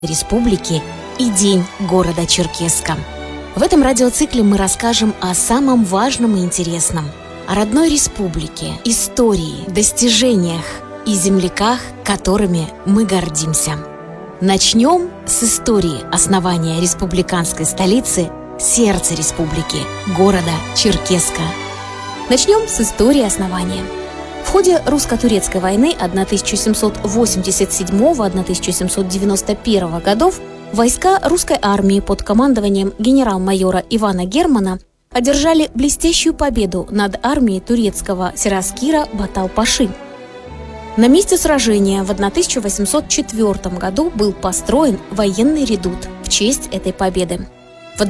Республики и День города Черкесска. В этом радиоцикле мы расскажем о самом важном и интересном, о родной республике, истории, достижениях и земляках, которыми мы гордимся. Начнем с истории основания республиканской столицы, сердца республики, города Черкесска. Начнем с истории основания. В ходе русско-турецкой войны 1787-1791 годов войска русской армии под командованием генерал-майора Ивана Германа одержали блестящую победу над армией турецкого сираскира Батал-паши. На месте сражения в 1804 году был построен военный редут в честь этой победы. В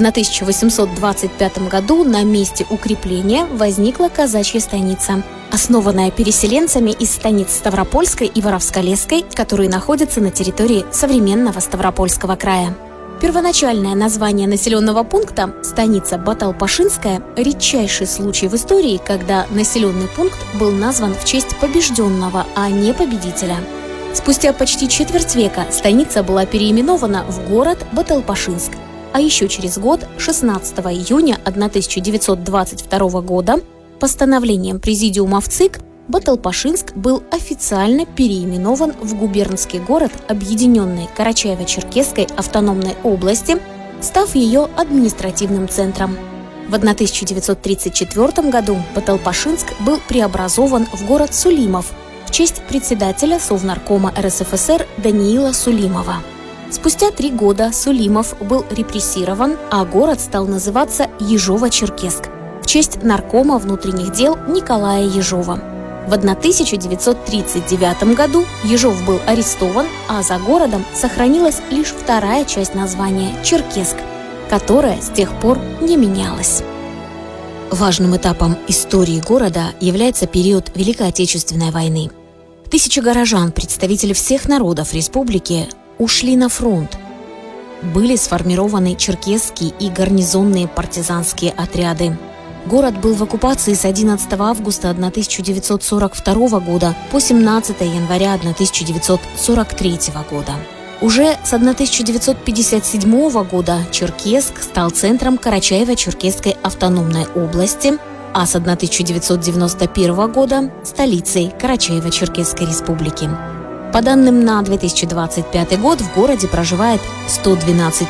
1825 году на месте укрепления возникла казачья станица, основанная переселенцами из станиц Ставропольской и Воровсколесской, которые находятся на территории современного Ставропольского края. Первоначальное название населенного пункта – станица Батал-пашинская – редчайший случай в истории, когда населенный пункт был назван в честь побежденного, а не победителя. Спустя почти четверть века станица была переименована в город Батал-пашинск, а еще через год, 16 июня 1922 года, постановлением Президиума ВЦИК Батал-пашинск был официально переименован в губернский город Объединенной Карачаево-Черкесской автономной области, став ее административным центром. В 1934 году Батал-пашинск был преобразован в город Сулимов в честь председателя Совнаркома РСФСР Даниила Сулимова. Спустя 3 года Сулимов был репрессирован, а город стал называться Ежово-Черкесск в честь наркома внутренних дел Николая Ежова. В 1939 году Ежов был арестован, а за городом сохранилась лишь вторая часть названия – Черкесск, которая с тех пор не менялась. Важным этапом истории города является период Великой Отечественной войны. Тысячи горожан, представители всех народов республики, ушли на фронт. Были сформированы черкесские и гарнизонные партизанские отряды. Город был в оккупации с 11 августа 1942 года по 17 января 1943 года. Уже с 1957 года Черкесск стал центром Карачаево-Черкесской автономной области, а с 1991 года – столицей Карачаево-Черкесской республики. По данным на 2025 год в городе проживает 112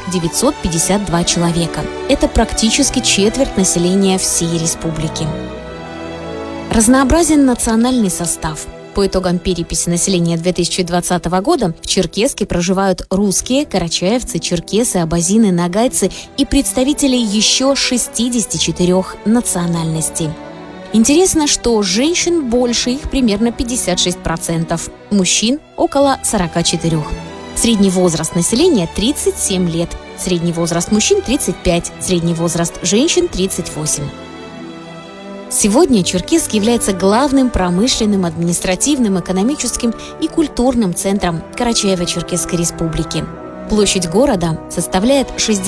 952 человека. Это практически четверть населения всей республики. Разнообразен национальный состав. По итогам переписи населения 2020 года в Черкесске проживают русские, карачаевцы, черкесы, абазины, нагайцы и представители еще 64 национальностей. Интересно, что женщин больше, их примерно 56%, мужчин около 44%. Средний возраст населения 37 лет, средний возраст мужчин 35, средний возраст женщин 38. Сегодня Черкесск является главным промышленным, административным, экономическим и культурным центром Карачаево-Черкесской республики. Площадь города составляет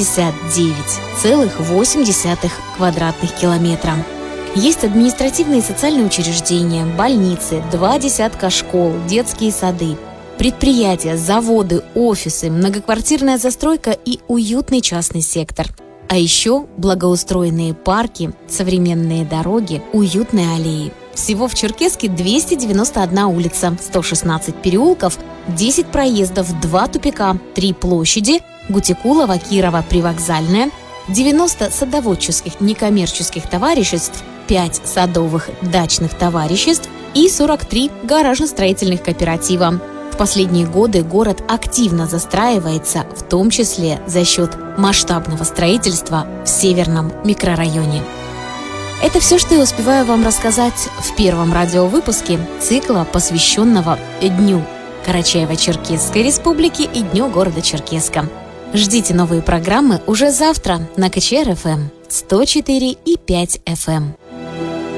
69,8 квадратных километра. Есть административные и социальные учреждения, больницы, 2 десятка школ, детские сады, предприятия, заводы, офисы, многоквартирная застройка и уютный частный сектор. А еще благоустроенные парки, современные дороги, уютные аллеи. Всего в Черкесске 291 улица, 116 переулков, 10 проездов, 2 тупика, 3 площади – Гутикулова, Кирова, Привокзальная, 90 садоводческих некоммерческих товариществ, 5 садовых дачных товариществ и 43 гаражно-строительных кооператива. В последние годы город активно застраивается, в том числе за счет масштабного строительства в Северном микрорайоне. Это все, что я успеваю вам рассказать в первом радиовыпуске цикла, посвященного Дню Карачаево-Черкесской республики и Дню города Черкесска. Ждите новые программы уже завтра на КЧР-ФМ 104,5 FM.